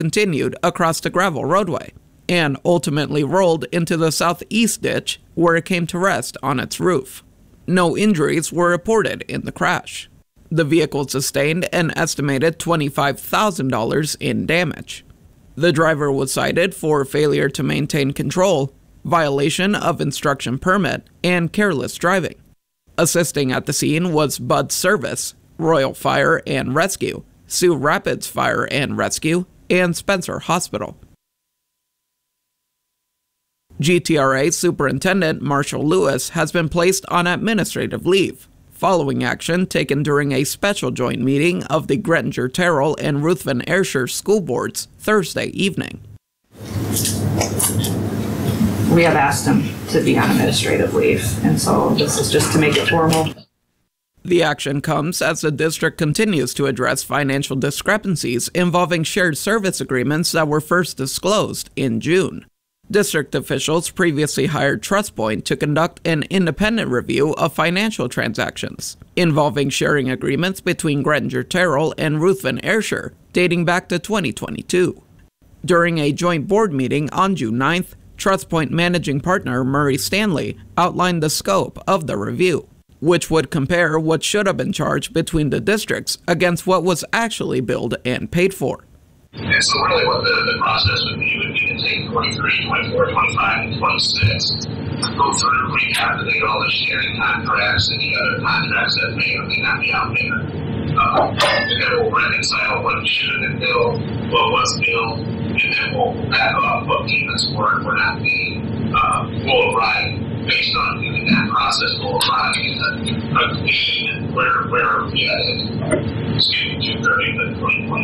continued across the gravel roadway and ultimately rolled into the southeast ditch where it came to rest on its roof. No injuries were reported in the crash. The vehicle sustained an estimated $25,000 in damage. The driver was cited for failure to maintain control, violation of instruction permit, and careless driving. Assisting at the scene was Bud Service, Royal Fire and Rescue, Sioux Rapids Fire and Rescue, and Spencer Hospital. GTRA Superintendent Marshall Lewis has been placed on administrative leave, following action taken during a special joint meeting of the Grettinger-Terrell and Ruthven-Ayrshire school boards Thursday evening. We have asked him to be on administrative leave, and so this is just to make it formal. The action comes as the district continues to address financial discrepancies involving shared service agreements that were first disclosed in June. District officials previously hired TrustPoint to conduct an independent review of financial transactions involving sharing agreements between Grettinger-Terrell and Ruthven-Ayrshire dating back to 2022. During a joint board meeting on June 9th, TrustPoint managing partner Murray Stanley outlined the scope of the review, which would compare what should have been charged between the districts against what was actually billed and paid for. And so really what the process would be to take 23, 24, 25, and 26, go through, recalculate all the sharing contracts and the other contracts that may or may not be out there. And then we'll reconcile what should have been billed, what was billed, and then we'll back off what payments were not being. We'll arrive, based on doing that process, we'll arrive in a conclusion where we had, June 30th of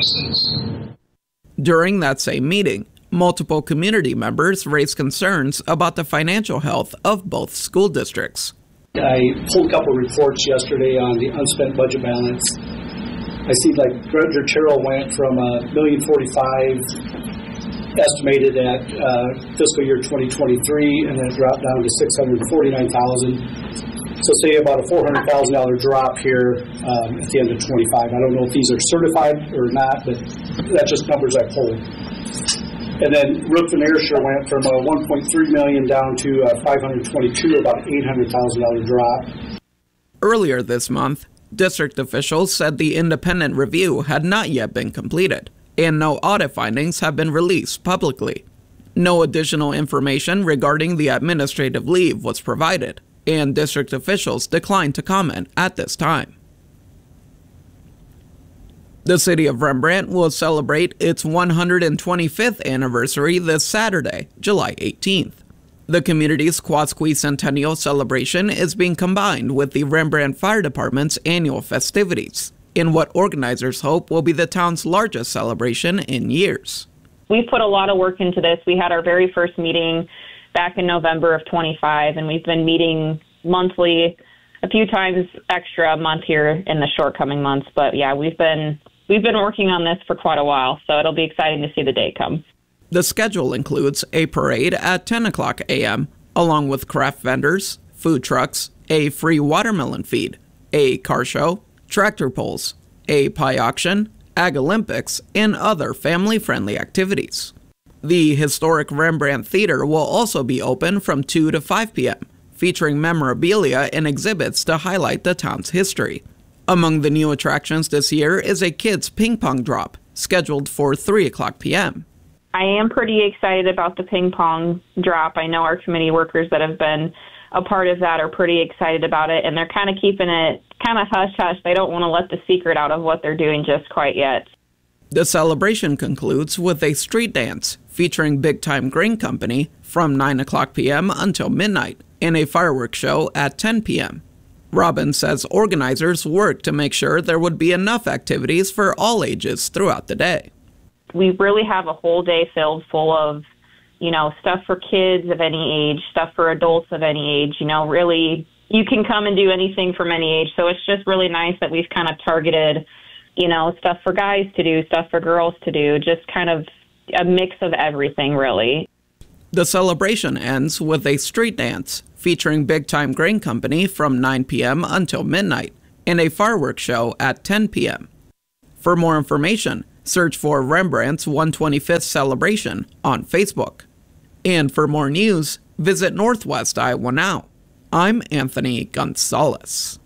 2026. During that same meeting, multiple community members raised concerns about the financial health of both school districts. I pulled a couple of reports yesterday on the unspent budget balance. I see like Grettinger-Terrell went from $1,045,000 estimated at fiscal year 2023, and then it dropped down to $649,000. So say about a $400,000 drop here at the end of 25. I don't know if these are certified or not, but that's just numbers I pulled. And then Ruthven-Ayrshire went from $1.3 million down to $522,000, about $800,000 drop. Earlier this month, district officials said the independent review had not yet been completed, and no audit findings have been released publicly. No additional information regarding the administrative leave was provided, and district officials declined to comment at this time. The city of Rembrandt will celebrate its 125th anniversary this Saturday, July 18th. The community's Quasquicentennial celebration is being combined with the Rembrandt Fire Department's annual festivities, in what organizers hope will be the town's largest celebration in years. We put a lot of work into this. We had our very first meeting back in November of 25, and we've been meeting monthly, a few times extra a month here in the short coming months. But yeah, we've been working on this for quite a while, so it'll be exciting to see the day come. The schedule includes a parade at 10 o'clock a.m., along with craft vendors, food trucks, a free watermelon feed, a car show, tractor pulls, a pie auction, Ag Olympics, and other family-friendly activities. The historic Rembrandt Theater will also be open from 2 to 5 p.m., featuring memorabilia and exhibits to highlight the town's history. Among the new attractions this year is a kids' ping pong drop, scheduled for 3 o'clock p.m. I am pretty excited about the ping pong drop. I know our committee workers that have been a part of that are pretty excited about it, and they're kind of keeping it kind of hush-hush. They don't want to let the secret out of what they're doing just quite yet. The celebration concludes with a street dance featuring Big Time Grain Company from 9 o'clock p.m. until midnight, and a fireworks show at 10 p.m. Robbins says organizers worked to make sure there would be enough activities for all ages throughout the day. We really have a whole day filled full of, stuff for kids of any age, stuff for adults of any age. Really, you can come and do anything from any age. So it's just really nice that we've kind of targeted, stuff for guys to do, stuff for girls to do, just kind of a mix of everything, really. The celebration ends with a street dance featuring Big Time Grain Company from 9 p.m. until midnight and a fireworks show at 10 p.m. For more information, Search for Rembrandt's 125th celebration on Facebook. And for more news, visit Northwest Iowa Now. I'm Anthony Gonzalez.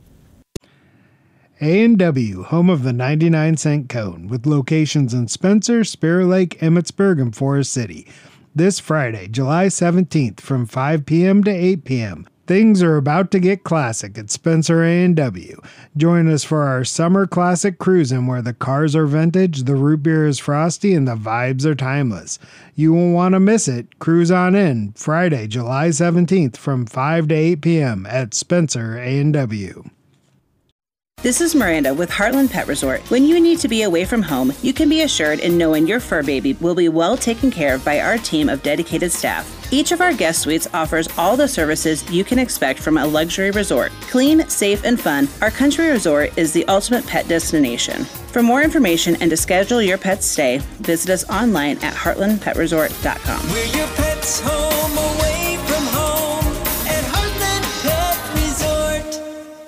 A&W, home of the 99-cent cone, with locations in Spencer, Spirit Lake, Emmitsburg, and Forest City. This Friday, July 17th, from 5 p.m. to 8 p.m. Things are about to get classic at Spencer A&W. Join us for our Summer Classic Cruisin' where the cars are vintage, the root beer is frosty, and the vibes are timeless. You won't want to miss it. Cruise on in, Friday, July 17th, from 5 to 8 p.m. at Spencer A&W. This is Miranda with Heartland Pet Resort. When you need to be away from home, you can be assured in knowing your fur baby will be well taken care of by our team of dedicated staff. Each of our guest suites offers all the services you can expect from a luxury resort. Clean, safe, and fun, our country resort is the ultimate pet destination. For more information and to schedule your pet's stay, visit us online at heartlandpetresort.com. We're your pet's home away from home at Heartland Pet Resort.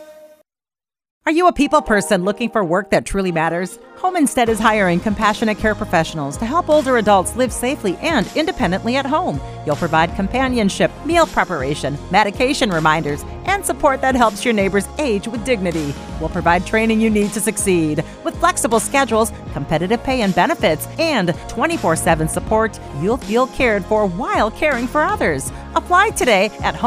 Are you a people person looking for work that truly matters? Home Instead is hiring compassionate care professionals to help older adults live safely and independently at home. You'll provide companionship, meal preparation, medication reminders, and support that helps your neighbors age with dignity. We'll provide training you need to succeed. With flexible schedules, competitive pay and benefits, and 24/7 support, you'll feel cared for while caring for others. Apply today at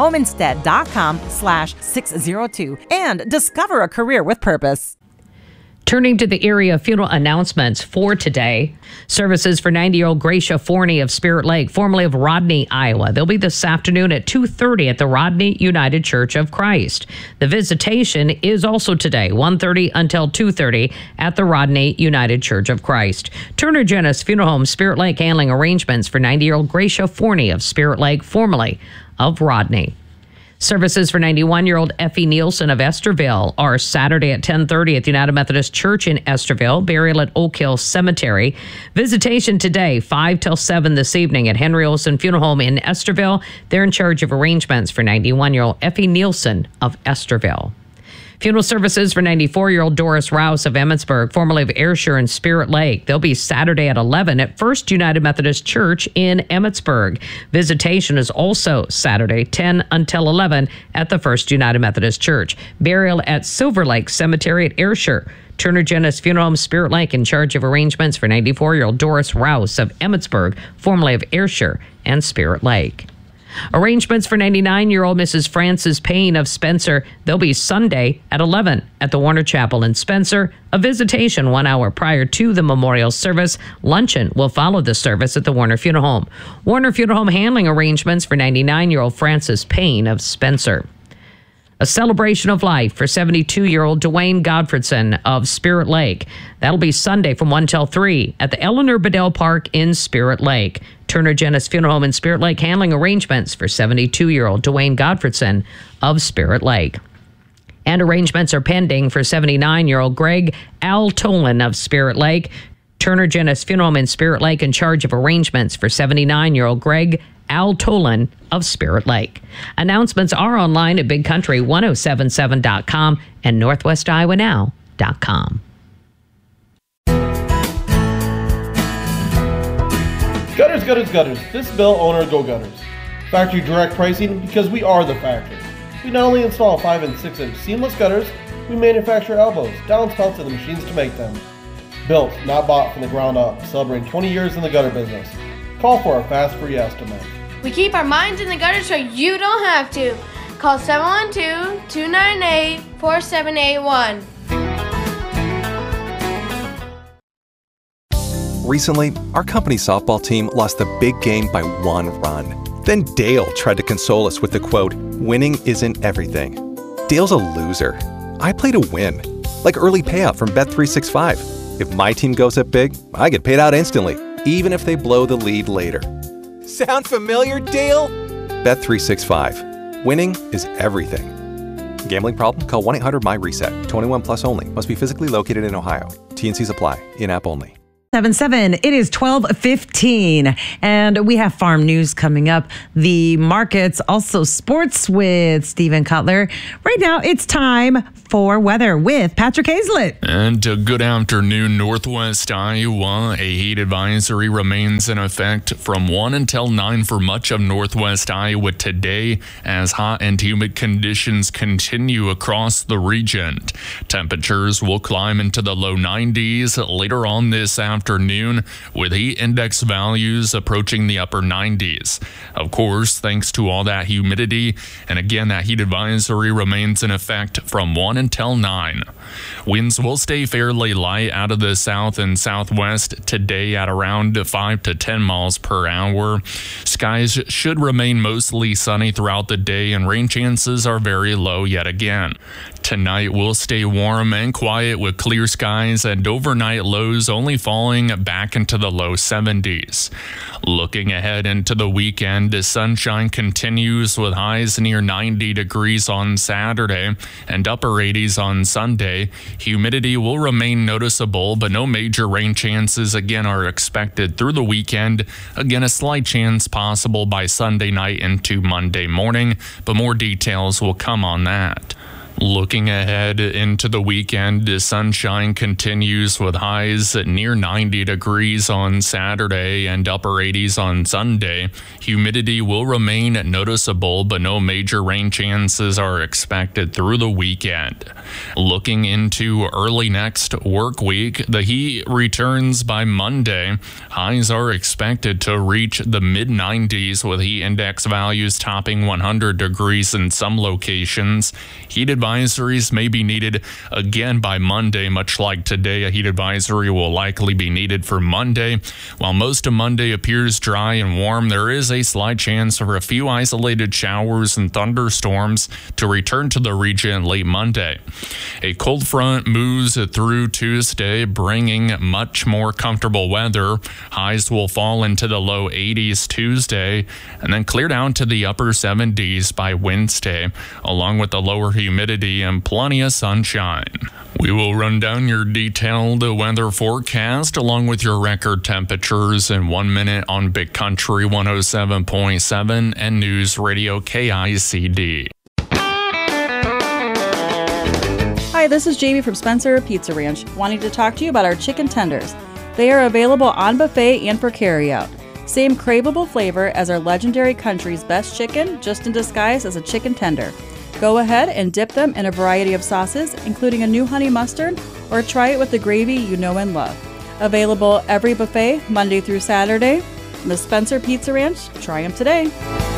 homeinstead.com/602 and discover a career with purpose. Turning to the area funeral announcements for today, services for 90-year-old Gracia Forney of Spirit Lake, formerly of Rodney, Iowa. They'll be this afternoon at 2:30 at the Rodney United Church of Christ. The visitation is also today, 1:30 until 2:30 at the Rodney United Church of Christ. Turner Genis Funeral Home, Spirit Lake, handling arrangements for 90-year-old Gracia Forney of Spirit Lake, formerly of Rodney. Services for 91-year-old Effie Nielsen of Esterville are Saturday at 10:30 at the United Methodist Church in Esterville, burial at Oak Hill Cemetery. Visitation today, 5 till 7 this evening at Henry Olson Funeral Home in Esterville. They're in charge of arrangements for 91-year-old Effie Nielsen of Esterville. Funeral services for 94-year-old Doris Rouse of Emmitsburg, formerly of Ayrshire and Spirit Lake. They'll be Saturday at 11 at First United Methodist Church in Emmitsburg. Visitation is also Saturday, 10 until 11 at the First United Methodist Church. Burial at Silver Lake Cemetery at Ayrshire. Turner Genis Funeral Home, Spirit Lake, in charge of arrangements for 94-year-old Doris Rouse of Emmitsburg, formerly of Ayrshire and Spirit Lake. Arrangements for 99-year-old Mrs. Frances Payne of Spencer. They'll be Sunday at 11 at the Warner Chapel in Spencer. A visitation 1 hour prior to the memorial service. Luncheon will follow the service at the Warner Funeral Home. Warner Funeral Home handling arrangements for 99-year-old Frances Payne of Spencer. A celebration of life for 72-year-old Dwayne Godfredson of Spirit Lake. That'll be Sunday from 1 till 3 at the Eleanor Bedell Park in Spirit Lake. Turner Genis Funeral Home in Spirit Lake handling arrangements for 72-year-old Dwayne Godfredson of Spirit Lake. And arrangements are pending for 79-year-old Greg Al Tolan of Spirit Lake. Turner Genis Funeral Home in Spirit Lake in charge of arrangements for 79-year-old Greg Al Tolan of Spirit Lake. Announcements are online at BigCountry1077.com and NorthwestIowaNow.com. Gutters, gutters, gutters. This Bill, owner of Go Gutters. Factory direct pricing because we are the factory. We not only install 5 and 6 inch seamless gutters, we manufacture elbows, downspouts, and the machines to make them. Built, not bought from the ground up, celebrating 20 years in the gutter business. Call for a fast free estimate. We keep our minds in the gutter so you don't have to. Call 712-298-4781. Recently, our company's softball team lost the big game by 1 run. Then Dale tried to console us with the quote, "Winning isn't everything." Dale's a loser. I play to win. Like early payout from Bet365. If my team goes up big, I get paid out instantly, even if they blow the lead later. Sound familiar, Dale? Bet365. Winning is everything. Gambling problem? Call 1-800-MY-RESET. 21 plus only. Must be physically located in Ohio. T&Cs apply. In-app only. 77. It is 12:15, and we have farm news coming up. The markets, also sports with Stephen Cutler. Right now, it's time for weather with Patrick Hazlett. And a good afternoon, Northwest Iowa. A heat advisory remains in effect from 1 until 9 for much of Northwest Iowa today as hot and humid conditions continue across the region. Temperatures will climb into the low 90s later on this afternoon, with heat index values approaching the upper 90s. Of course, thanks to all that humidity, and again, that heat advisory remains in effect from 1 until 9. Winds will stay fairly light out of the south and southwest today at around 5 to 10 miles per hour. Skies should remain mostly sunny throughout the day, and rain chances are very low yet again. Tonight will stay warm and quiet with clear skies and overnight lows only falling back into the low 70s. Looking ahead into the weekend, the sunshine continues with highs near 90 degrees on Saturday and upper 80s on Sunday. Humidity will remain noticeable, but no major rain chances again are expected through the weekend. Again, a slight chance possible by Sunday night into Monday morning, but more details will come on that. Looking ahead into the weekend, the sunshine continues with highs near 90 degrees on Saturday and upper 80s on Sunday. Humidity will remain noticeable, but no major rain chances are expected through the weekend. Looking into early next work week, the heat returns by Monday. Highs are expected to reach the mid-90s with heat index values topping 100 degrees in some locations. Heat advisories may be needed again by Monday. Much like today, a heat advisory will likely be needed for Monday. While most of Monday appears dry and warm, there is a slight chance for a few isolated showers and thunderstorms to return to the region late Monday. A cold front moves through Tuesday, bringing much more comfortable weather. Highs will fall into the low 80s Tuesday and then clear down to the upper 70s by Wednesday, along with the lower humidity and plenty of sunshine. We will run down your detailed weather forecast along with your record temperatures in 1 minute on Big Country 107.7 and News Radio KICD. Hi, this is Jamie from Spencer Pizza Ranch, wanting to talk to you about our chicken tenders. They are available on buffet and for carryout. Same craveable flavor as our legendary country's best chicken, just in disguise as a chicken tender. Go ahead and dip them in a variety of sauces, including a new honey mustard, or try it with the gravy you know and love. Available every buffet, Monday through Saturday. The Spencer Pizza Ranch, try them today.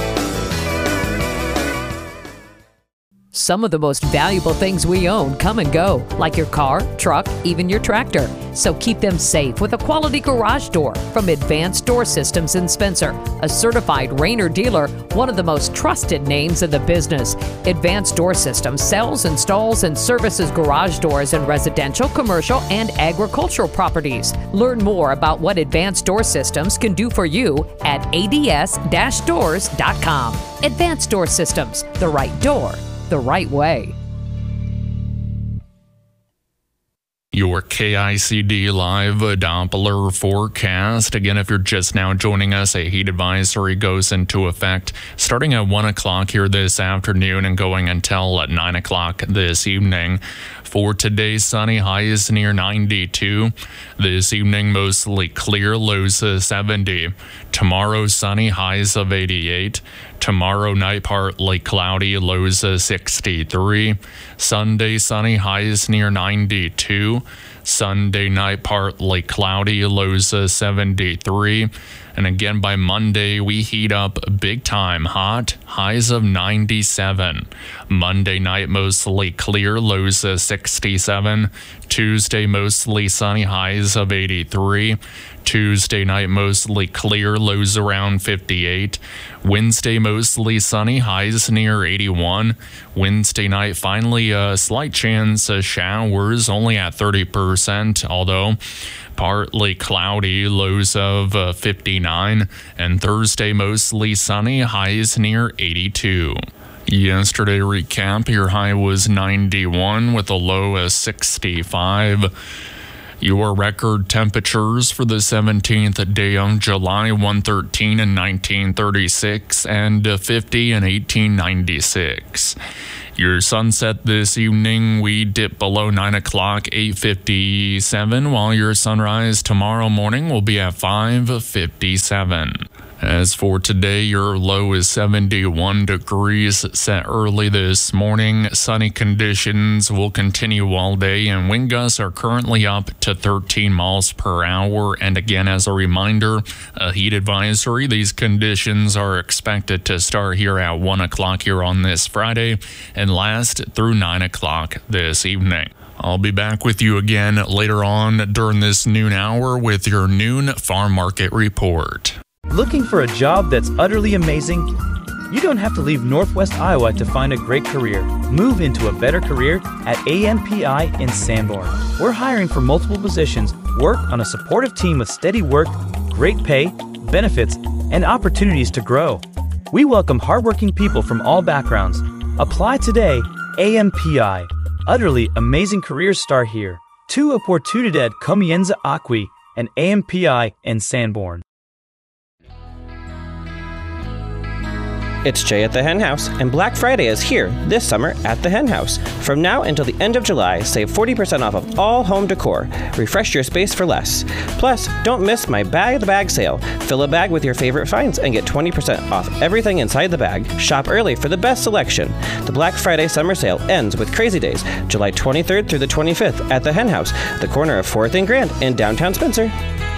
Some of the most valuable things we own come and go, like your car, truck, even your tractor. So keep them safe with a quality garage door from Advanced Door Systems in Spencer, a certified Rainer dealer, one of the most trusted names in the business. Advanced Door Systems sells, installs, and services garage doors in residential, commercial, and agricultural properties. Learn more about what Advanced Door Systems can do for you at ads-doors.com. Advanced Door Systems, the right door, the right way. Your KICD Live Doppler forecast. Again, if you're just now joining us, a heat advisory goes into effect starting at 1 o'clock here this afternoon and going until 9 o'clock this evening. For today, sunny, highs near 92. This evening, mostly clear, lows 70. Tomorrow, sunny, highs of 88. Tomorrow night, partly cloudy, lows 63. Sunday, sunny, highs near 92. Sunday night, partly cloudy, lows 73. And again, by Monday, we heat up big time hot, highs of 97. Monday night, mostly clear, lows 67. Tuesday, mostly sunny, highs of 83. Tuesday night, mostly clear, lows around 58. Wednesday, mostly sunny, highs near 81. Wednesday night, finally a slight chance of showers, only at 30%, although partly cloudy, lows of 59. And Thursday, mostly sunny, highs near 82. Yesterday recap, your high was 91 with a low of 65. Your record temperatures for the 17th day of July, 113 in 1936 and 50 in 1896. Your sunset this evening, we dip below 9 o'clock, 8:57, while your sunrise tomorrow morning will be at 5:57. As for today, your low is 71 degrees, set early this morning. Sunny conditions will continue all day, and wind gusts are currently up to 13 miles per hour. And again, as a reminder, a heat advisory. These conditions are expected to start here at 1 o'clock here on this Friday and last through 9 o'clock this evening. I'll be back with you again later on during this noon hour with your noon farm market report. Looking for a job that's utterly amazing? You don't have to leave Northwest Iowa to find a great career. Move into a better career at AMPI in Sanborn. We're hiring for multiple positions, work on a supportive team with steady work, great pay, benefits, and opportunities to grow. We welcome hardworking people from all backgrounds. Apply today, AMPI. Utterly amazing careers start here. Tu oportunidad comienza aquí and AMPI in Sanborn. It's Jay at the Hen House, and Black Friday is here this summer at the Hen House. From now until the end of July, save 40% off of all home decor. Refresh your space for less. Plus, don't miss my Bag the Bag sale. Fill a bag with your favorite finds and get 20% off everything inside the bag. Shop early for the best selection. The Black Friday summer sale ends with Crazy Days, July 23rd through the 25th at the Hen House, the corner of 4th and Grand in downtown Spencer.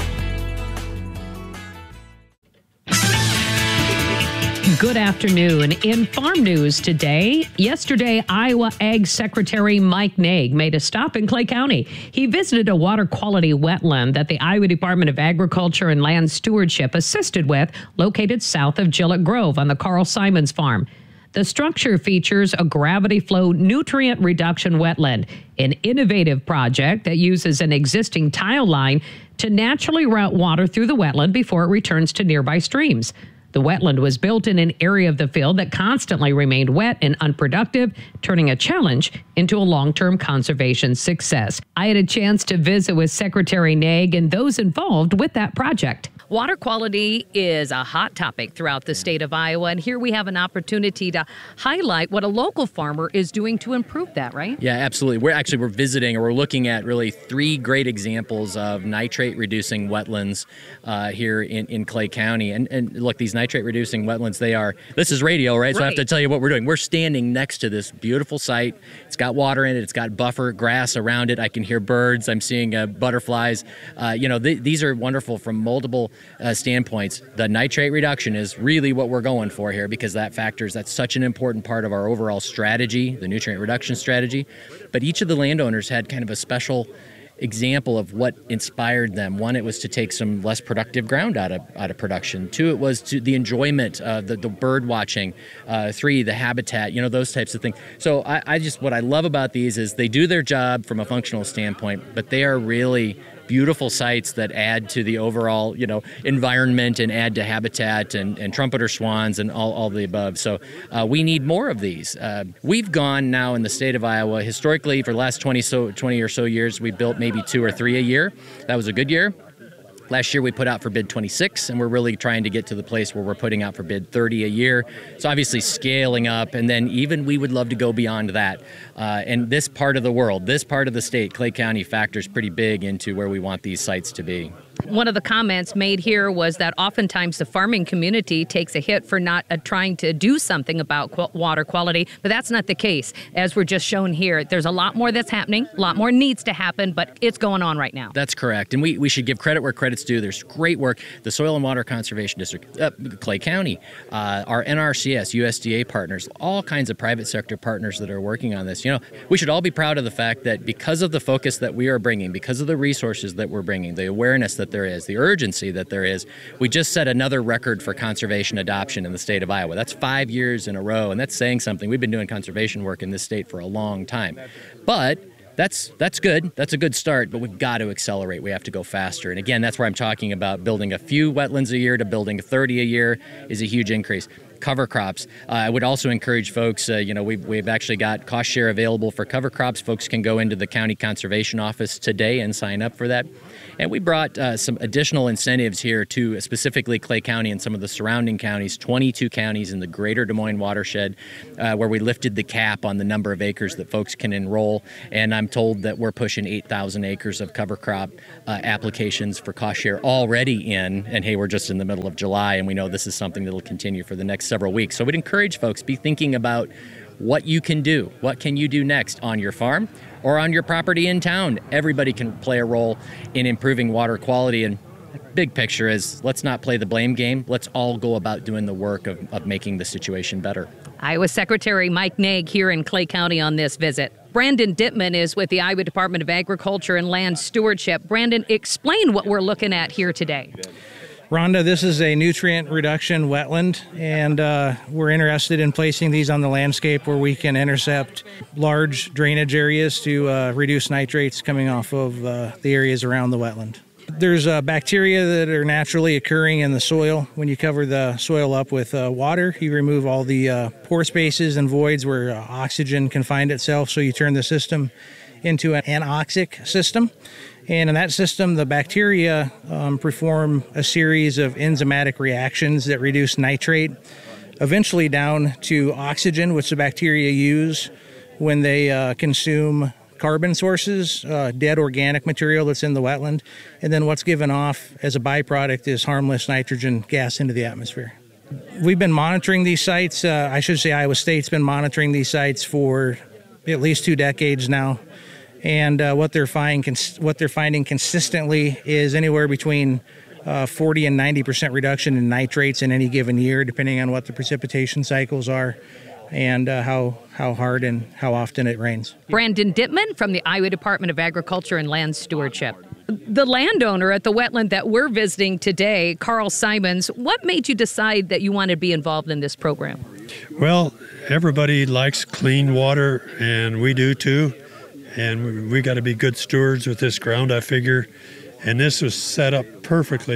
Good afternoon. In farm news today, yesterday, Iowa Ag Secretary Mike Naig made a stop in Clay County. He visited a water quality wetland that the Iowa Department of Agriculture and Land Stewardship assisted with, located south of Gillett Grove on the Carl Simons farm. The structure features a gravity flow nutrient reduction wetland, an innovative project that uses an existing tile line to naturally route water through the wetland before it returns to nearby streams. The wetland was built in an area of the field that constantly remained wet and unproductive, turning a challenge into a long-term conservation success. I had a chance to visit with Secretary Naig and those involved with that project. Water quality is a hot topic throughout the state of Iowa, and here we have an opportunity to highlight what a local farmer is doing to improve that, right? Yeah, absolutely. We're visiting, or we're looking at really 3 great examples of nitrate-reducing wetlands here in Clay County. And look, these nitrate-reducing wetlands, this is radio, right? So I have to tell you what we're doing. We're standing next to this beautiful site. It's got water in it. It's got buffer grass around it. I can hear birds. I'm seeing butterflies. These are wonderful from multiple standpoints. The nitrate reduction is really what we're going for here, because that's such an important part of our overall strategy, the nutrient reduction strategy. But each of the landowners had kind of a special example of what inspired them. One, it was to take some less productive ground out of production. 2, it was to the enjoyment of the bird watching. 3, the habitat, those types of things. So what I love about these is they do their job from a functional standpoint, but they are really beautiful sites that add to the overall, environment and add to habitat and trumpeter swans and all the above. So we need more of these. We've gone now in the state of Iowa, historically for the last 20 or so years, we built maybe 2 or 3 a year. That was a good year. Last year we put out for bid 26, and we're really trying to get to the place where we're putting out for bid 30 a year. So obviously scaling up, and then even we would love to go beyond that. And this part of the world, this part of the state, Clay County, factors pretty big into where we want these sites to be. One of the comments made here was that oftentimes the farming community takes a hit for not trying to do something about water quality, but that's not the case. As we're just shown here, there's a lot more that's happening, a lot more needs to happen, but it's going on right now. That's correct, and we should give credit where credit's due. There's great work. The Soil and Water Conservation District, Clay County, our NRCS, USDA partners, all kinds of private sector partners that are working on this. We should all be proud of the fact that because of the focus that we are bringing, because of the resources that we're bringing, the awareness that there is, the urgency that there is, we just set another record for conservation adoption in the state of Iowa. That's 5 years in a row, and that's saying something. We've been doing conservation work in this state for a long time. But that's good. That's a good start, but we've got to accelerate. We have to go faster. And again, that's where I'm talking about building a few wetlands a year to building 30 a year is a huge increase. cover crops. I would also encourage folks, we've actually got cost share available for cover crops. Folks can go into the county conservation office today and sign up for that. And we brought some additional incentives here to specifically Clay County and some of the surrounding counties, 22 counties in the greater Des Moines watershed, where we lifted the cap on the number of acres that folks can enroll. And I'm told that we're pushing 8,000 acres of cover crop applications for cost share already in. And hey, we're just in the middle of July, and we know this is something that will continue for the next several weeks. So we'd encourage folks be thinking about what you can do. What can you do next on your farm or on your property in town? Everybody can play a role in improving water quality. And big picture is, let's not play the blame game. Let's all go about doing the work of making the situation better. Iowa Secretary Mike Naig here in Clay County on this visit. Brandon Dittman is with the Iowa Department of Agriculture and Land Stewardship. Brandon, explain what we're looking at here today. Rhonda, this is a nutrient reduction wetland, and we're interested in placing these on the landscape where we can intercept large drainage areas to reduce nitrates coming off of the areas around the wetland. There's bacteria that are naturally occurring in the soil. When you cover the soil up with water, you remove all the pore spaces and voids where oxygen can find itself, so you turn the system into an anoxic system. And in that system, the bacteria perform a series of enzymatic reactions that reduce nitrate, eventually down to oxygen, which the bacteria use when they consume carbon sources, dead organic material that's in the wetland. And then what's given off as a byproduct is harmless nitrogen gas into the atmosphere. We've been monitoring these sites. Iowa State's been monitoring these sites for at least 2 decades now. And what they're finding consistently is anywhere between 40 and 90% reduction in nitrates in any given year, depending on what the precipitation cycles are and how hard and how often it rains. Brandon Dittman from the Iowa Department of Agriculture and Land Stewardship. The landowner at the wetland that we're visiting today, Carl Simons, what made you decide that you wanted to be involved in this program? Well, everybody likes clean water, and we do too. And we got to be good stewards with this ground, I figure. And this was set up perfectly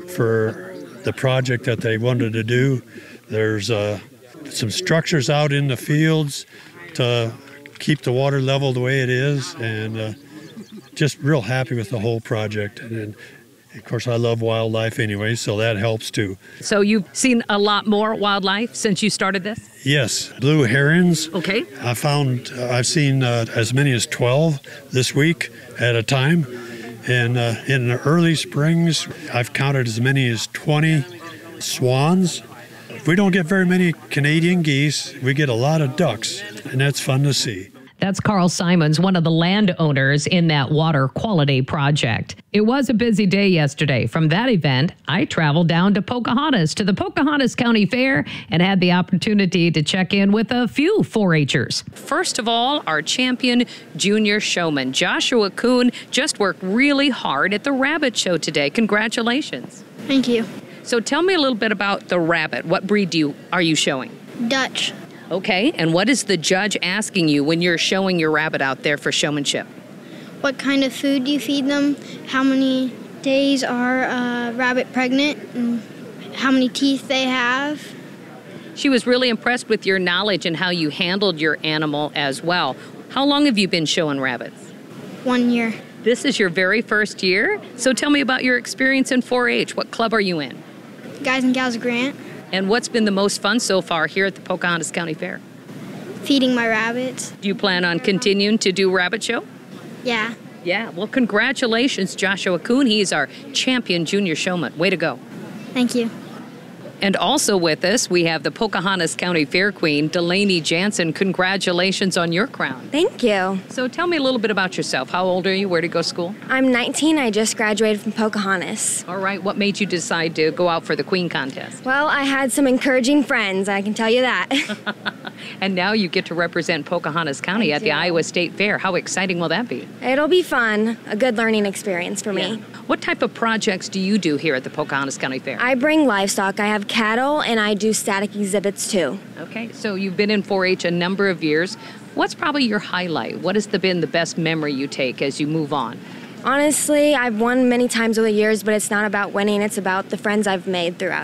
for the project that they wanted to do. There's some structures out in the fields to keep the water level the way it is, and just real happy with the whole project. And of course, I love wildlife anyway, so that helps too. So you've seen a lot more wildlife since you started this? Yes, blue herons. Okay. I've seen as many as 12 this week at a time. And in the early springs, I've counted as many as 20 swans. We don't get very many Canadian geese. We get a lot of ducks, and that's fun to see. That's Carl Simons, one of the landowners in that water quality project. It was a busy day yesterday. From that event, I traveled down to Pocahontas, to the Pocahontas County Fair, and had the opportunity to check in with a few 4-H'ers. First of all, our champion junior showman, Joshua Kuhn, just worked really hard at the rabbit show today. Congratulations. Thank you. So tell me a little bit about the rabbit. What breed are you showing? Dutch. Okay, and what is the judge asking you when you're showing your rabbit out there for showmanship? What kind of food do you feed them? How many days are a rabbit pregnant? And how many teeth they have? She was really impressed with your knowledge and how you handled your animal as well. How long have you been showing rabbits? 1 year. This is your very first year? So tell me about your experience in 4-H. What club are you in? Guys and Gals Grant. And what's been the most fun so far here at the Pocahontas County Fair? Feeding my rabbits. Do you plan on continuing to do rabbit show? Yeah. Yeah, well, congratulations, Joshua Kuhn. He's our champion junior showman. Way to go. Thank you. And also with us, we have the Pocahontas County Fair Queen, Delaney Jansen. Congratulations on your crown. Thank you. So tell me a little bit about yourself. How old are you? Where to go to school? I'm 19. I just graduated from Pocahontas. All right. What made you decide to go out for the Queen contest? Well, I had some encouraging friends, I can tell you that. And now you get to represent Pocahontas County at the Iowa State Fair. How exciting will that be? It'll be fun. A good learning experience for me. What type of projects do you do here at the Pocahontas County Fair? I bring livestock. I have cattle, and I do static exhibits too. Okay, so you've been in 4-H a number of years. What's probably your highlight? What has been the best memory you take as you move on? Honestly, I've won many times over the years, but it's not about winning. It's about the friends I've made throughout it.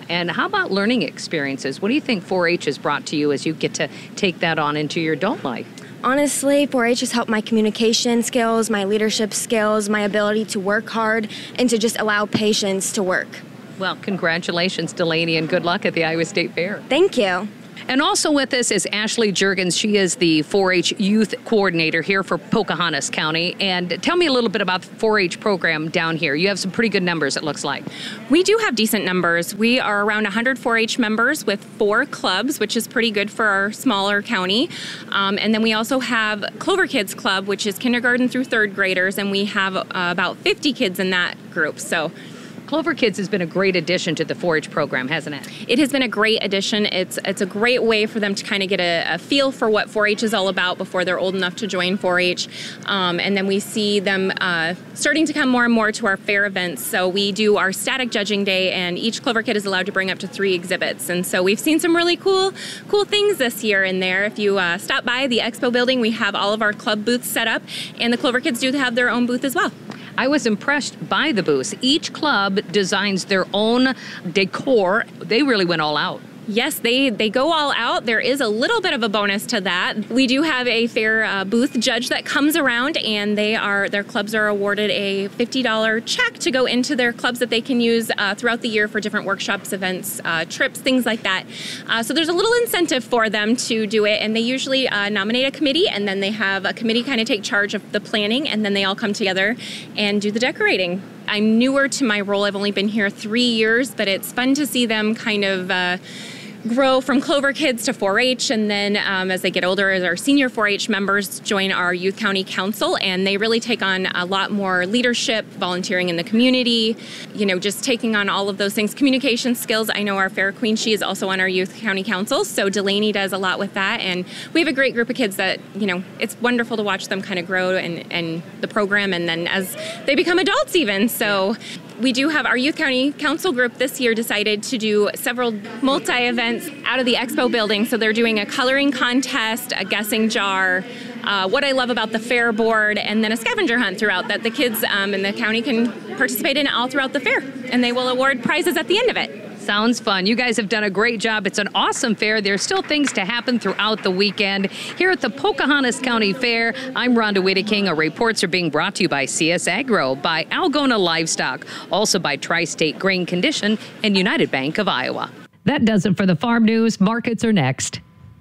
And how about learning experiences? What do you think 4-H has brought to you as you get to take that on into your adult life? Honestly, 4-H has helped my communication skills, my leadership skills, my ability to work hard, and to just allow patience to work. Well, congratulations, Delaney, and good luck at the Iowa State Fair. Thank you. And also with us is Ashley Juergens. She is the 4-H Youth Coordinator here for Pocahontas County. And tell me a little bit about the 4-H program down here. You have some pretty good numbers, it looks like. We do have decent numbers. We are around 100 4-H members with 4 clubs, which is pretty good for our smaller county. And then we also have Clover Kids Club, which is kindergarten through 3rd graders, and we have about 50 kids in that group. So Clover Kids has been a great addition to the 4-H program, hasn't it? It has been a great addition. It's a great way for them to kind of get a feel for what 4-H is all about before they're old enough to join 4-H. And then we see them starting to come more and more to our fair events. So we do our static judging day, and each Clover Kid is allowed to bring up to 3 exhibits. And so we've seen some really cool things this year in there. If you stop by the expo building, we have all of our club booths set up, and the Clover Kids do have their own booth as well. I was impressed by the booths. Each club designs their own decor. They really went all out. Yes, they go all out. There is a little bit of a bonus to that. We do have a fair booth judge that comes around, and their clubs are awarded a $50 check to go into their clubs that they can use throughout the year for different workshops, events, trips, things like that. So there's a little incentive for them to do it, and they usually nominate a committee, and then they have a committee kind of take charge of the planning, and then they all come together and do the decorating. I'm newer to my role. I've only been here 3 years, but it's fun to see them kind of grow from Clover Kids to 4-H, and then as they get older, as our senior 4-H members join our Youth County Council, and they really take on a lot more leadership, volunteering in the community, just taking on all of those things, communication skills. I know our Fair Queen, she is also on our Youth County Council, so Delaney does a lot with that, and we have a great group of kids that, it's wonderful to watch them kind of grow and the program, and then as they become adults even, so we do have our Youth County Council group this year decided to do several multi-events out of the expo building. So they're doing a coloring contest, a guessing jar, what I love about the fair board, and then a scavenger hunt throughout that the kids in the county can participate in all throughout the fair. And they will award prizes at the end of it. Sounds fun. You guys have done a great job. It's an awesome fair. There's still things to happen throughout the weekend. Here at the Pocahontas County Fair, I'm Rhonda Whittaking. Our reports are being brought to you by CS Agro, by Algona Livestock, also by Tri-State Grain Condition and United Bank of Iowa. That does it for the farm news. Markets are next.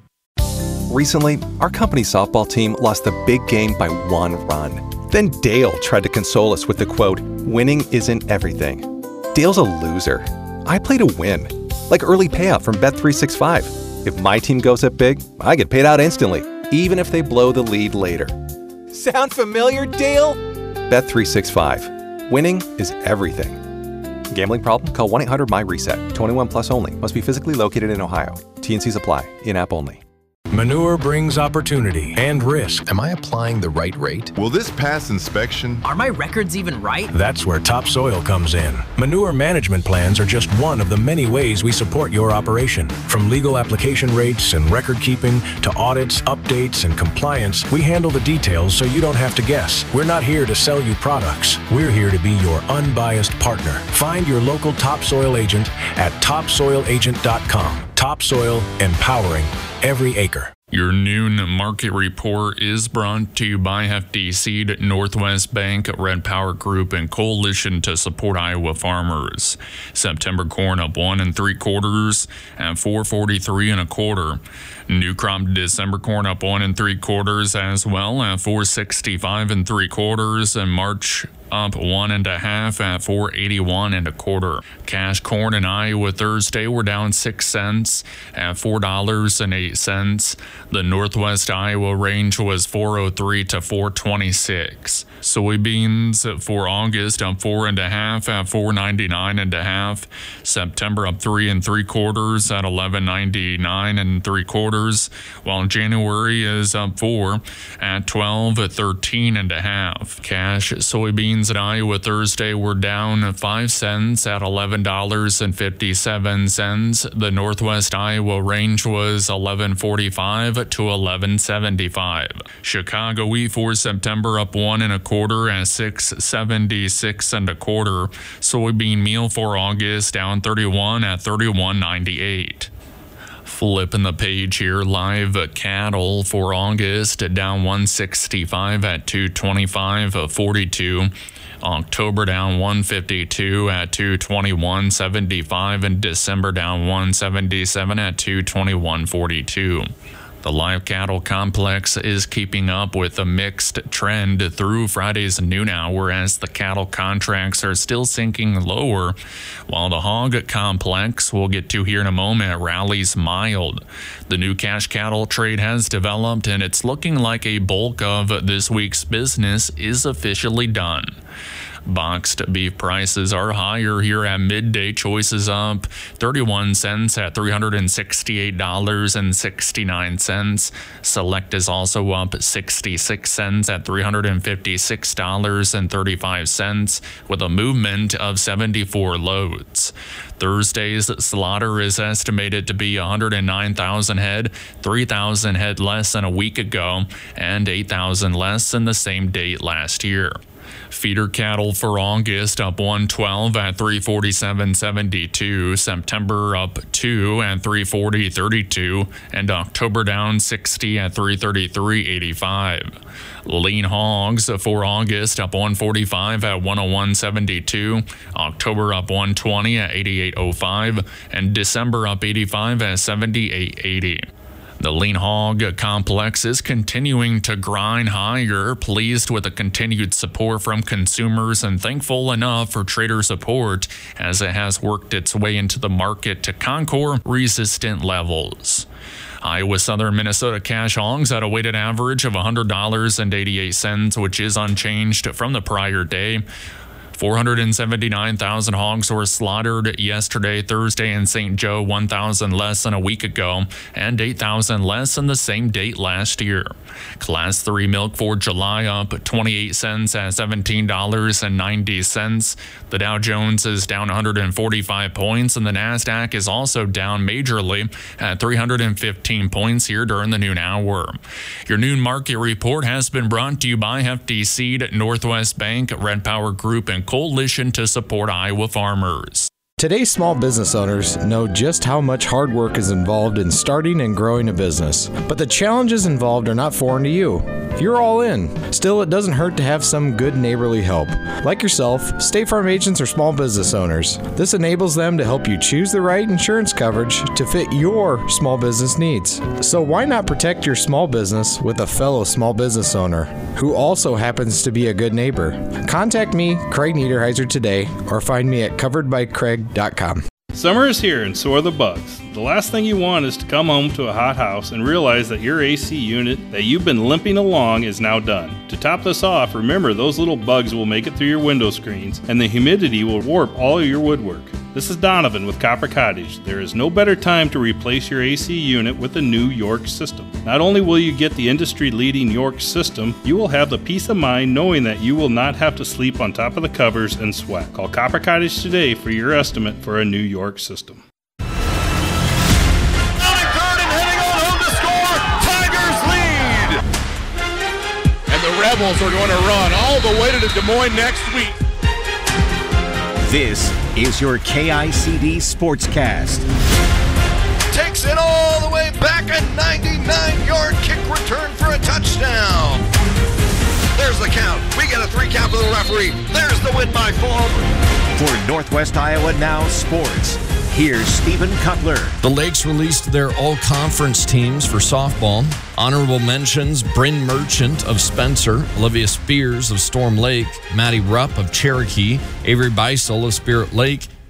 Recently, our company softball team lost the big game by 1 run. Then Dale tried to console us with the quote, "Winning isn't everything." Dale's a loser. I play to win, like early payout from Bet365. If my team goes up big, I get paid out instantly, even if they blow the lead later. Sound familiar, Dale? Bet365. Winning is everything. Gambling problem? Call 1-800-MY-RESET. 21 plus only. Must be physically located in Ohio. T&Cs apply. In-app only. Manure brings opportunity and risk. Am I applying the right rate? Will this pass inspection? Are my records even right? That's where Topsoil comes in. Manure management plans are just one of the many ways we support your operation. From legal application rates and record keeping to audits, updates, and compliance, we handle the details so you don't have to guess. We're not here to sell you products. We're here to be your unbiased partner. Find your local Topsoil agent at topsoilagent.com. Topsoil, empowering every acre. Your noon market report is brought to you by FDC, Northwest Bank, Red Power Group, and Coalition to Support Iowa Farmers. September corn up 1 3/4 at $4.43 1/4. New crop December corn up 1 3/4 as well at $4.65 3/4, and March up 1 1/2 at $4.81 1/4. Cash corn in Iowa Thursday were down 6 cents at $4.08. The Northwest Iowa range was $4.03 to $4.26. Soybeans for August up 4 1/2 at $4.99 1/2. September up 3 3/4 at $11.99 3/4, while January is up 4 at $12.13 1/2. Cash soybeans beans in Iowa Thursday were down 5 cents at $11.57. The Northwest Iowa range was $11.45 to $11.75. Chicago wheat for September up 1 1/4 at $6.76 1/4. Soybean meal for August down 31 at $31.98. Flipping the page here, live cattle for August down 165 at 225.42. October down 152 at 221.75, and December down 177 at 221.42. The live cattle complex is keeping up with a mixed trend through Friday's noon hour as the cattle contracts are still sinking lower, while the hog complex, we'll get to here in a moment, rallies mild. The new cash cattle trade has developed, and it's looking like a bulk of this week's business is officially done. Boxed beef prices are higher here at midday. Choices up 31 cents at $368.69. Select is also up 66 cents at $356.35 with a movement of 74 loads. Thursday's slaughter is estimated to be 109,000 head, 3,000 head less than a week ago, and 8,000 less than the same date last year. Feeder cattle for August up 112 at 347.72, September up 2 at 340.32, and October down 60 at 333.85. Lean hogs for August up 145 at 101.72, October up 120 at 88.05, and December up 85 at 78.80. The lean hog complex is continuing to grind higher, pleased with the continued support from consumers and thankful enough for trader support as it has worked its way into the market to conquer resistant levels. Iowa Southern Minnesota cash hogs at a weighted average of $100.88, which is unchanged from the prior day. 479,000 hogs were slaughtered yesterday, Thursday, in St. Joe, 1,000 less than a week ago, and 8,000 less than the same date last year. Class 3 milk for July up 28 cents at $17.90. The Dow Jones is down 145 points, and the NASDAQ is also down majorly at 315 points here during the noon hour. Your noon market report has been brought to you by Hefty Seed, Northwest Bank, Red Power Group, and Coalition to support Iowa farmers. Today's small business owners know just how much hard work is involved in starting and growing a business, but the challenges involved are not foreign to you. You're all in. Still, it doesn't hurt to have some good neighborly help. Like yourself, State Farm agents are small business owners. This enables them to help you choose the right insurance coverage to fit your small business needs. So why not protect your small business with a fellow small business owner who also happens to be a good neighbor? Contact me, Craig Niederheiser, today, or find me at coveredbycraig.com. Summer is here and so are the bugs. The last thing you want is to come home to a hot house and realize that your AC unit that you've been limping along is now done. To top this off, remember those little bugs will make it through your window screens and the humidity will warp all of your woodwork. This is Donovan with Copper Cottage. There is no better time to replace your AC unit with the new York system. Not only will you get the industry-leading York system, you will have the peace of mind knowing that you will not have to sleep on top of the covers and sweat. Call Copper Cottage today for your estimate for a new York system. Rebels are going to run all the way to Des Moines next week. This is your KICD Sportscast. Takes it all the way back, a 99-yard kick return for a touchdown. There's the count. We get a 3 count for the referee. There's the win by 4. For Northwest Iowa Now Sports, here's Stephen Cutler. The Lakes released their all-conference teams for softball. Honorable mentions: Bryn Merchant of Spencer, Olivia Spears of Storm Lake, Maddie Rupp of Cherokee, Avery Beisel of Spirit Lake,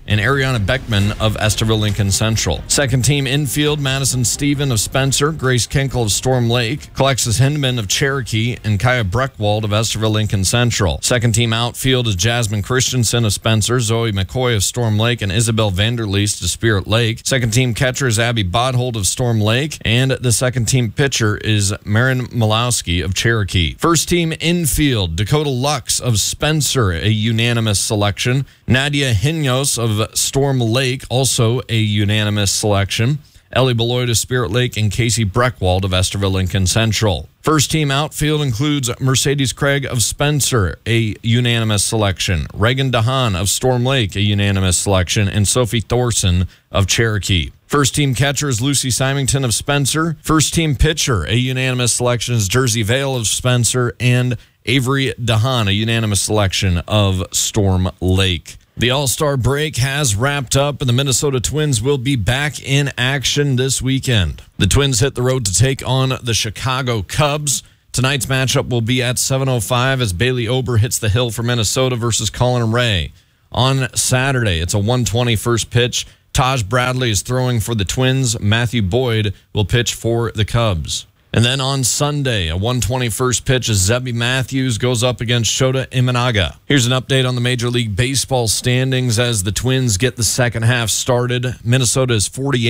and Ariana Beckman of Esterville Lincoln Central. Second team infield, Madison Steven of Spencer, Grace Kinkle of Storm Lake, Alexis Hindman of Cherokee, and Kaya Breckwald of Esterville Lincoln Central. Second team outfield is Jasmine Christensen of Spencer, Zoe McCoy of Storm Lake, and Isabel Vanderleest of Spirit Lake. Second team catcher is Abby Bodhold of Storm Lake, and the second team pitcher is Marin Malowski of Cherokee. First team infield, Dakota Lux of Spencer, a unanimous selection. Nadia Hinos of Storm Lake, also a unanimous selection. Ellie Beloit of Spirit Lake and Casey Breckwald of Esterville Lincoln Central. First team outfield includes Mercedes Craig of Spencer, a unanimous selection. Reagan DeHaan of Storm Lake, a unanimous selection. And Sophie Thorson of Cherokee. First team catcher is Lucy Symington of Spencer. First team pitcher, a unanimous selection, is Jersey Vale of Spencer. And Avery DeHaan, a unanimous selection of Storm Lake. The All-Star break has wrapped up, and the Minnesota Twins will be back in action this weekend. The Twins hit the road to take on the Chicago Cubs. Tonight's matchup will be at 7:05 as Bailey Ober hits the hill for Minnesota versus Colin Ray. On Saturday, it's a 1:20 first pitch. Taj Bradley is throwing for the Twins. Matthew Boyd will pitch for the Cubs. And then on Sunday, a 1:20 first pitch as Zebby Matthews goes up against Shota Imanaga. Here's an update on the Major League Baseball standings as the Twins get the second half started. Minnesota is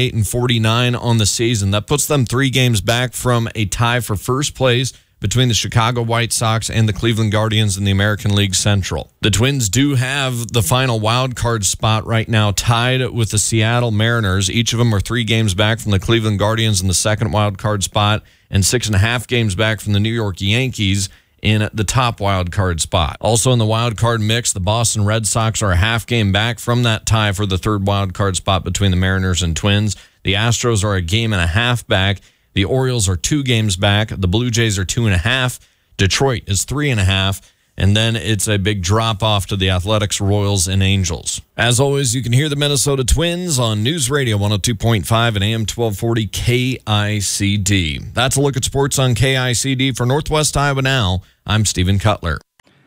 48-49 on the season. That puts them 3 games back from a tie for first place between the Chicago White Sox and the Cleveland Guardians in the American League Central. The Twins do have the final wild card spot right now tied with the Seattle Mariners. Each of them are 3 games back from the Cleveland Guardians in the second wild card spot and 6.5 games back from the New York Yankees in the top wild card spot. Also in the wild card mix, the Boston Red Sox are a half game back from that tie for the third wild card spot between the Mariners and Twins. The Astros are a game and a half back. The Orioles are 2 games back. The Blue Jays are 2.5. Detroit is 3.5. And then it's a big drop-off to the Athletics, Royals, and Angels. As always, you can hear the Minnesota Twins on News Radio 102.5 and AM 1240 KICD. That's a look at sports on KICD. For Northwest Iowa Now, I'm Stephen Cutler.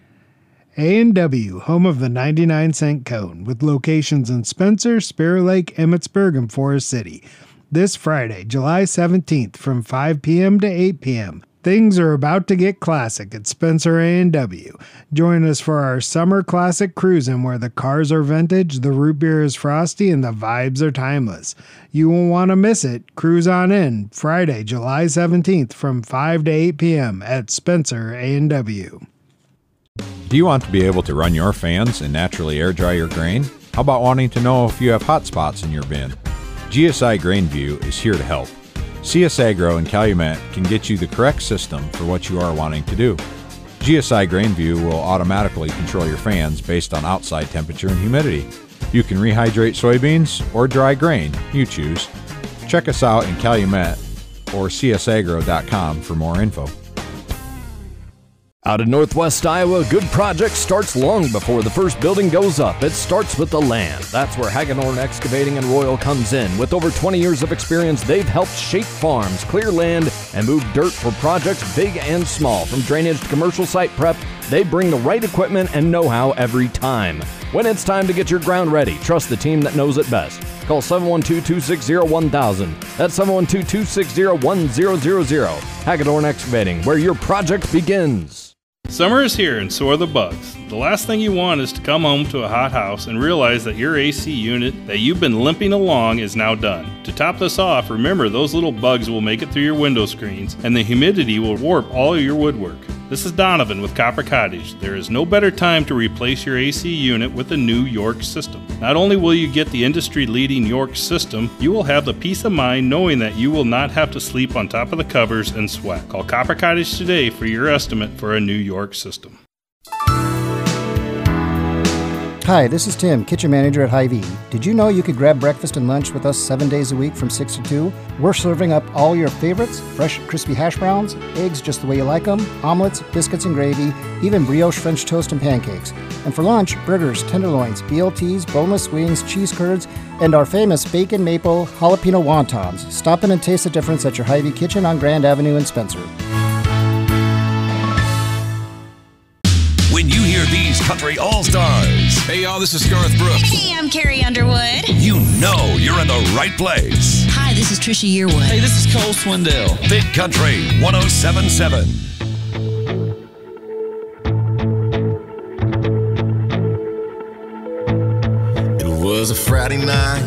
A&W, home of the 99-cent cone, with locations in Spencer, Spirit Lake, Emmitsburg, and Forest City. This Friday, July 17th, from 5 p.m. to 8 p.m., things are about to get classic at Spencer A&W. Join us for our Summer Classic Cruisin' where the cars are vintage, the root beer is frosty, and the vibes are timeless. You won't want to miss it. Cruise on in Friday, July 17th from 5 to 8 p.m. at Spencer A&W. Do you want to be able to run your fans and naturally air dry your grain? How about wanting to know if you have hot spots in your bin? GSI GrainView is here to help. CS Agro and Calumet can get you the correct system for what you are wanting to do. GSI GrainView will automatically control your fans based on outside temperature and humidity. You can rehydrate soybeans or dry grain, you choose. Check us out in Calumet or csagro.com for more info. Out in Northwest Iowa, a good project starts long before the first building goes up. It starts with the land. That's where Hagedorn Excavating and Royal comes in. With over 20 years of experience, they've helped shape farms, clear land, and move dirt for projects big and small. From drainage to commercial site prep, they bring the right equipment and know-how every time. When it's time to get your ground ready, trust the team that knows it best. Call 712-260-1000. That's 712-260-1000. Hagedorn Excavating, where your project begins. Summer is here and so are the bugs. The last thing you want is to come home to a hot house and realize that your AC unit that you've been limping along is now done. To top this off, remember those little bugs will make it through your window screens and the humidity will warp all your woodwork. This is Donovan with Copper Cottage. There is no better time to replace your AC unit with a new York system. Not only will you get the industry-leading York system, you will have the peace of mind knowing that you will not have to sleep on top of the covers and sweat. Call Copper Cottage today for your estimate for a new York system. Hi, this is Tim, kitchen manager at Hy-Vee. Did you know you could grab breakfast and lunch with us 7 days a week from 6 to 2? We're serving up all your favorites, fresh crispy hash browns, eggs just the way you like them, omelets, biscuits and gravy, even brioche French toast and pancakes. And for lunch, burgers, tenderloins, BLTs, boneless wings, cheese curds, and our famous bacon maple jalapeno wontons. Stop in and taste the difference at your Hy-Vee kitchen on Grand Avenue in Spencer. When you hear these country all-stars, Hey, y'all, this is Garth Brooks. Hey, I'm Carrie Underwood. You know you're in the right place. Hi, this is Trisha Yearwood. Hey, this is Cole Swindell. Big Country 107.7. It was a Friday night